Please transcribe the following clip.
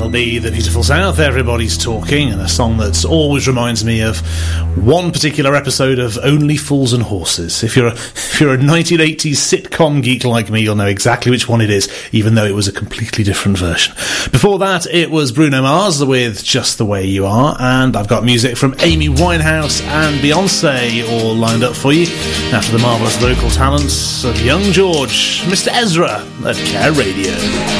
That'll be The Beautiful South, Everybody's Talking, and a song that always reminds me of one particular episode of Only Fools and Horses. If you're a 1980s sitcom geek like me, you'll know exactly which one it is, even though it was a completely different version. Before that, it was Bruno Mars with Just the Way You Are, and I've got music from Amy Winehouse and Beyonce all lined up for you after the marvellous vocal talents of young George, Mr. Ezra at Care Radio.